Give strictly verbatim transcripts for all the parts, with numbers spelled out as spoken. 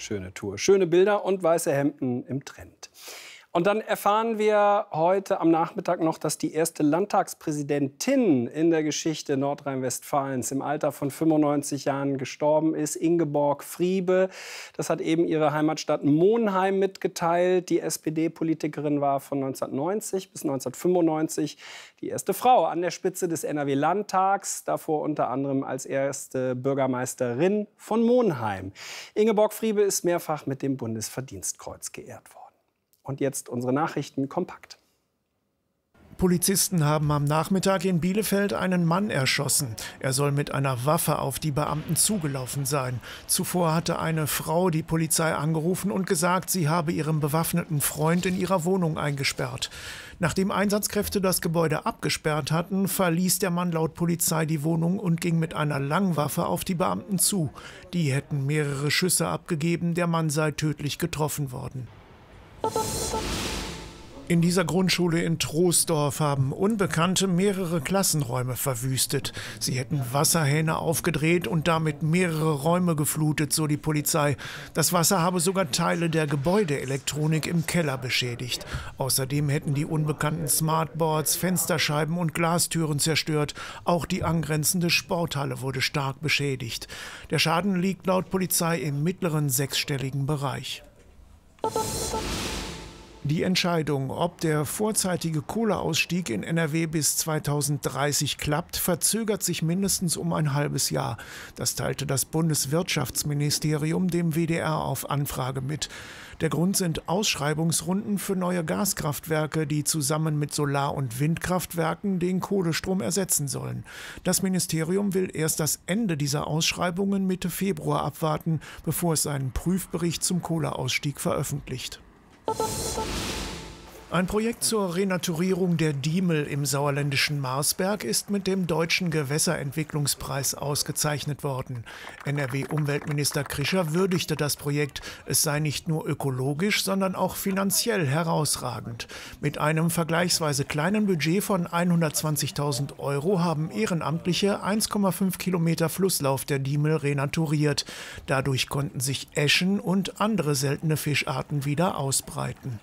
schöne Tour. Schöne Bilder und weiße Hemden im Trend. Und dann erfahren wir heute am Nachmittag noch, dass die erste Landtagspräsidentin in der Geschichte Nordrhein-Westfalens im Alter von fünfundneunzig Jahren gestorben ist, Ingeborg Friebe. Das hat eben ihre Heimatstadt Monheim mitgeteilt. Die S P D-Politikerin war von neunzehnhundertneunzig bis neunzehnhundertfünfundneunzig die erste Frau an der Spitze des N R W-Landtags, davor unter anderem als erste Bürgermeisterin von Monheim. Ingeborg Friebe ist mehrfach mit dem Bundesverdienstkreuz geehrt worden. Und jetzt unsere Nachrichten kompakt. Polizisten haben am Nachmittag in Bielefeld einen Mann erschossen. Er soll mit einer Waffe auf die Beamten zugelaufen sein. Zuvor hatte eine Frau die Polizei angerufen und gesagt, sie habe ihren bewaffneten Freund in ihrer Wohnung eingesperrt. Nachdem Einsatzkräfte das Gebäude abgesperrt hatten, verließ der Mann laut Polizei die Wohnung und ging mit einer Langwaffe auf die Beamten zu. Die hätten mehrere Schüsse abgegeben, der Mann sei tödlich getroffen worden. In dieser Grundschule in Troisdorf haben Unbekannte mehrere Klassenräume verwüstet. Sie hätten Wasserhähne aufgedreht und damit mehrere Räume geflutet, so die Polizei. Das Wasser habe sogar Teile der Gebäudeelektronik im Keller beschädigt. Außerdem hätten die Unbekannten Smartboards, Fensterscheiben und Glastüren zerstört. Auch die angrenzende Sporthalle wurde stark beschädigt. Der Schaden liegt laut Polizei im mittleren sechsstelligen Bereich. Die Entscheidung, ob der vorzeitige Kohleausstieg in N R W bis zweitausenddreißig klappt, verzögert sich mindestens um ein halbes Jahr. Das teilte das Bundeswirtschaftsministerium dem W D R auf Anfrage mit. Der Grund sind Ausschreibungsrunden für neue Gaskraftwerke, die zusammen mit Solar- und Windkraftwerken den Kohlestrom ersetzen sollen. Das Ministerium will erst das Ende dieser Ausschreibungen Mitte Februar abwarten, bevor es seinen Prüfbericht zum Kohleausstieg veröffentlicht. Ein Projekt zur Renaturierung der Diemel im sauerländischen Marsberg ist mit dem Deutschen Gewässerentwicklungspreis ausgezeichnet worden. N R W-Umweltminister Krischer würdigte das Projekt. Es sei nicht nur ökologisch, sondern auch finanziell herausragend. Mit einem vergleichsweise kleinen Budget von hundertzwanzigtausend Euro haben Ehrenamtliche eins Komma fünf Kilometer Flusslauf der Diemel renaturiert. Dadurch konnten sich Äschen und andere seltene Fischarten wieder ausbreiten.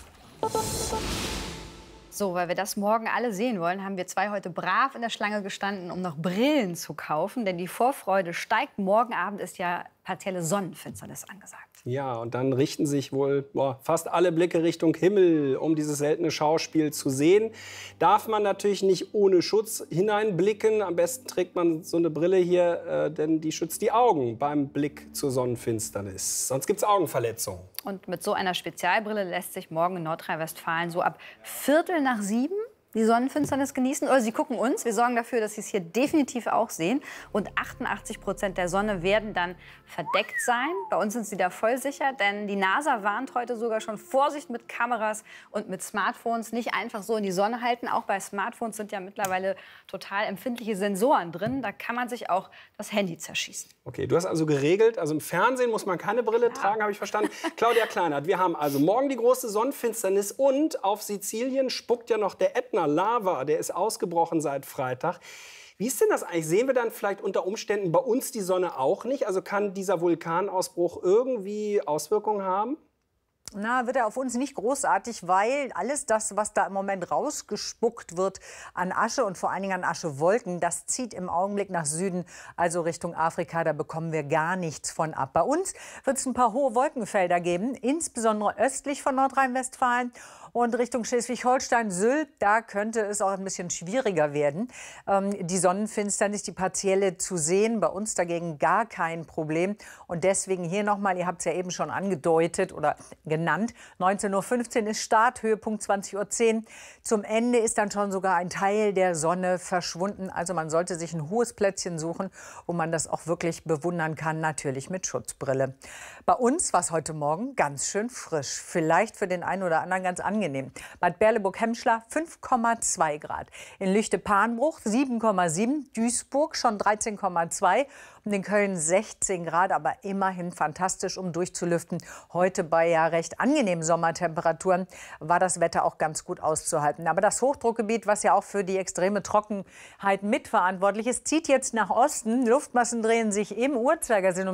So, weil wir das morgen alle sehen wollen, haben wir zwei heute brav in der Schlange gestanden, um noch Brillen zu kaufen. Denn die Vorfreude steigt. Morgen Abend ist ja partielle Sonnenfinsternis angesagt. Ja, und dann richten sich wohl boah, fast alle Blicke Richtung Himmel, um dieses seltene Schauspiel zu sehen. Darf man natürlich nicht ohne Schutz hineinblicken. Am besten trägt man so eine Brille hier, äh, denn die schützt die Augen beim Blick zur Sonnenfinsternis. Sonst gibt es Augenverletzungen. Und mit so einer Spezialbrille lässt sich morgen in Nordrhein-Westfalen so ab Viertel nach sieben die Sonnenfinsternis genießen. Oder Sie gucken uns. Wir sorgen dafür, dass Sie es hier definitiv auch sehen. Und achtundachtzig Prozent der Sonne werden dann verdeckt sein. Bei uns sind Sie da voll sicher, denn die NASA warnt heute sogar schon: Vorsicht mit Kameras und mit Smartphones. Nicht einfach so in die Sonne halten. Auch bei Smartphones sind ja mittlerweile total empfindliche Sensoren drin. Da kann man sich auch das Handy zerschießen. Okay, du hast also geregelt, also im Fernsehen muss man keine Brille ja. tragen, habe ich verstanden. Claudia Kleinert, wir haben also morgen die große Sonnenfinsternis und auf Sizilien spuckt ja noch der Ätna Lava, der ist ausgebrochen seit Freitag. Wie ist denn das eigentlich? Sehen wir dann vielleicht unter Umständen bei uns die Sonne auch nicht? Also kann dieser Vulkanausbruch irgendwie Auswirkungen haben? Na, wird er auf uns nicht großartig, weil alles das, was da im Moment rausgespuckt wird an Asche und vor allen Dingen an Aschewolken, das zieht im Augenblick nach Süden, also Richtung Afrika. Da bekommen wir gar nichts von ab. Bei uns wird es ein paar hohe Wolkenfelder geben, insbesondere östlich von Nordrhein-Westfalen. Und Richtung Schleswig-Holstein, Sylt, da könnte es auch ein bisschen schwieriger werden, ähm, die Sonnenfinsternis, die partielle zu sehen. Bei uns dagegen gar kein Problem. Und deswegen hier nochmal, ihr habt es ja eben schon angedeutet oder genannt, neunzehn Uhr fünfzehn ist Start, Höhepunkt zwanzig Uhr zehn. Zum Ende ist dann schon sogar ein Teil der Sonne verschwunden. Also man sollte sich ein hohes Plätzchen suchen, wo man das auch wirklich bewundern kann, natürlich mit Schutzbrille. Bei uns war es heute Morgen ganz schön frisch. Vielleicht für den einen oder anderen ganz angenehm. Bad Berleburg-Hemmschler fünf Komma zwei Grad. In Lüchte-Panbruch sieben Komma sieben. Duisburg schon dreizehn Komma zwei. Und in Köln sechzehn Grad, aber immerhin fantastisch, um durchzulüften. Heute bei ja recht angenehmen Sommertemperaturen war das Wetter auch ganz gut auszuhalten. Aber das Hochdruckgebiet, was ja auch für die extreme Trockenheit mitverantwortlich ist, zieht jetzt nach Osten. Luftmassen drehen sich im Uhrzeigersinn um